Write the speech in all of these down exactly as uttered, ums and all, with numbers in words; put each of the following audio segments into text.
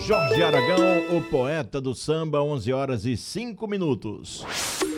Jorge Aragão, o poeta do samba, onze horas e cinco minutos.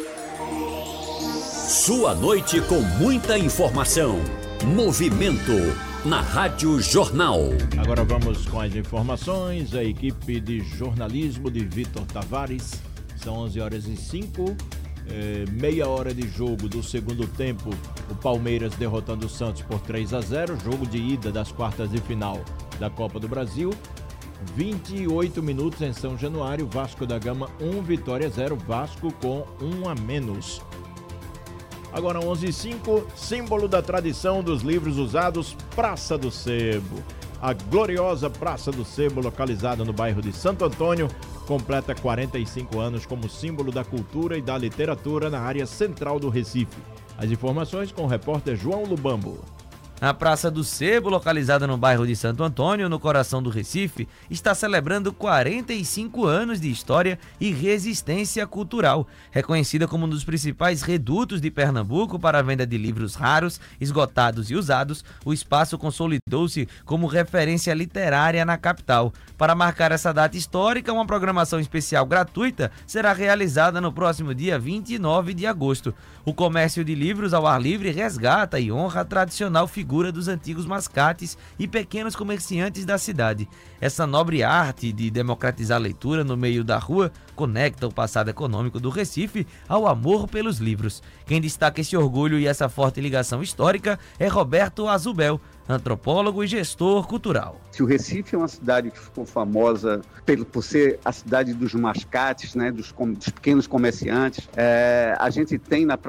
Sua noite com muita informação. Movimento na Rádio Jornal. Agora vamos com as informações. A equipe de jornalismo de Vitor Tavares. São onze horas e cinco. É, meia hora de jogo do segundo tempo. O Palmeiras derrotando o Santos por três a zero. Jogo de ida das quartas de final da Copa do Brasil. vinte e oito minutos em São Januário. Vasco da Gama um, Vitória zero. Vasco com um a menos. Agora onze e cinco, símbolo da tradição dos livros usados, Praça do Sebo. A gloriosa Praça do Sebo, localizada no bairro de Santo Antônio, completa quarenta e cinco anos como símbolo da cultura e da literatura na área central do Recife. As informações com o repórter João Lubambo. A Praça do Sebo, localizada no bairro de Santo Antônio, no coração do Recife, está celebrando quarenta e cinco anos de história e resistência cultural. Reconhecida como um dos principais redutos de Pernambuco para a venda de livros raros, esgotados e usados, o espaço consolidou-se como referência literária na capital. Para marcar essa data histórica, uma programação especial gratuita será realizada no próximo dia vinte e nove de agosto. O comércio de livros ao ar livre resgata e honra a tradicional figura figura dos antigos mascates e pequenos comerciantes da cidade. Essa nobre arte de democratizar a leitura no meio da rua conecta o passado econômico do Recife ao amor pelos livros. Quem destaca esse orgulho e essa forte ligação histórica é Roberto Azubel, antropólogo e gestor cultural. Se o Recife é uma cidade que ficou famosa por, por ser a cidade dos mascates, né, dos, dos pequenos comerciantes, é, a gente tem na